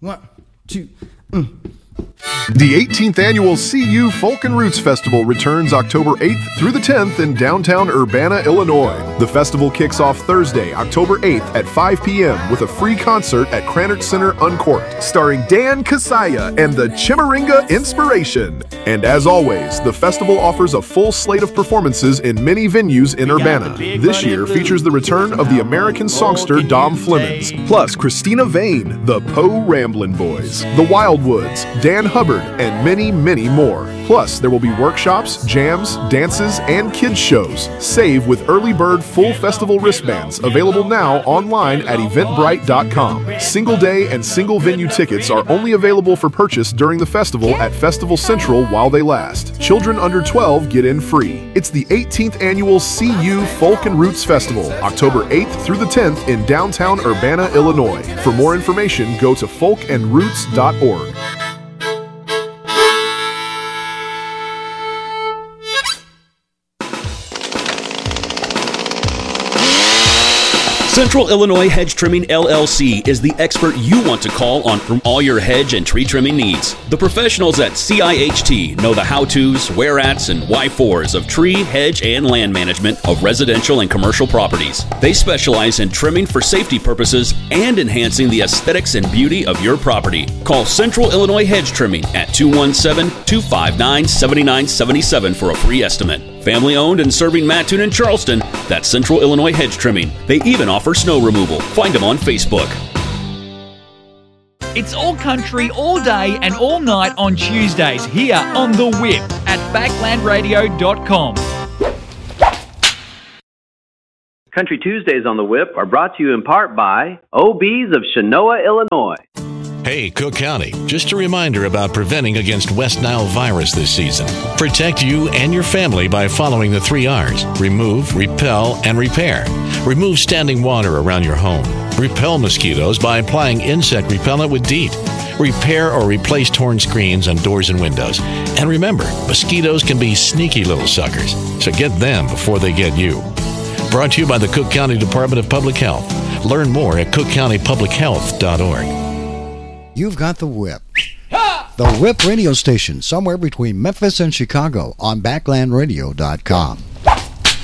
1, 2, The 18th annual CU Folk and Roots Festival returns October 8th through the 10th in downtown Urbana, Illinois. The festival kicks off Thursday, October 8th at 5 p.m. with a free concert at Krannert Center Uncorked, starring Dan Kasaya and the Chimaringa Inspiration. And as always, the festival offers a full slate of performances in many venues in Urbana. This year features the return of the American songster Dom Flemons, plus Christina Vane, the Poe Ramblin' Boys, the Wildwoods, Dan Hubbard, and many, many more. Plus, there will be workshops, jams, dances, and kids shows. Save with early bird full festival wristbands, available now online at eventbrite.com. Single day and single venue tickets are only available for purchase during the festival at Festival Central while they last. Children under 12 get in free. It's the 18th annual CU Folk and Roots Festival, October 8th through the 10th in downtown Urbana, Illinois. For more information, go to folkandroots.org. Central Illinois Hedge Trimming LLC is the expert you want to call on for all your hedge and tree trimming needs. The professionals at CIHT know the how-tos, where-ats, and why-fors of tree, hedge, and land management of residential and commercial properties. They specialize in trimming for safety purposes and enhancing the aesthetics and beauty of your property. Call Central Illinois Hedge Trimming at 217-259-7977 for a free estimate. Family owned and serving Mattoon and Charleston, that's Central Illinois Hedge Trimming. They even offer snow removal. Find them on Facebook. It's all country, all day and all night on Tuesdays here on The Whip at backlandradio.com. Country Tuesdays on The Whip are brought to you in part by OBs of Chenoa, Illinois. Hey, Cook County, just a reminder about preventing against West Nile virus this season. Protect you and your family by following the 3 R's. Remove, repel, and repair. Remove standing water around your home. Repel mosquitoes by applying insect repellent with DEET. Repair or replace torn screens on doors and windows. And remember, mosquitoes can be sneaky little suckers, so get them before they get you. Brought to you by the Cook County Department of Public Health. Learn more at cookcountypublichealth.org. You've got The Whip. The Whip radio station, somewhere between Memphis and Chicago on backlandradio.com.